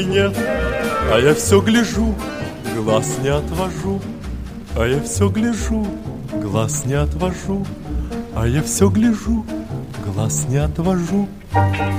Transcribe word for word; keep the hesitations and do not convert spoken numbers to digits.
нет, а я все гляжу, глаз не отвожу. А я все гляжу, глаз не отвожу. А я все гляжу, глаз не отвожу.